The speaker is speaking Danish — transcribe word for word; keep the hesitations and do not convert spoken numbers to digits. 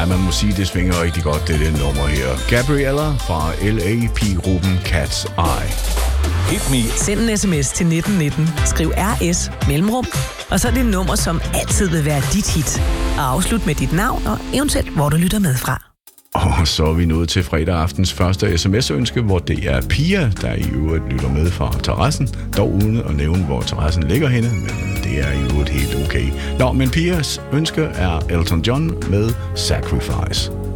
man må sige, det svinger rigtig godt, det er det nummer her. Gabriella fra L A P-gruppen Cat's Eye. Hit me. Send en sms til nitten nitten. Skriv R S mellemrum. Og så er det nummer, som altid vil være dit hit. Og afslut med dit navn og eventuelt, hvor du lytter med fra. Og så er vi nået til fredag aftens første sms-ønske, hvor det er Pia, der i øvrigt lytter med fra terrassen. Dog uden at nævne, hvor terrassen ligger henne, men det er i øvrigt helt okay. Nå, men Pias ønske er Elton John med Sacrifice.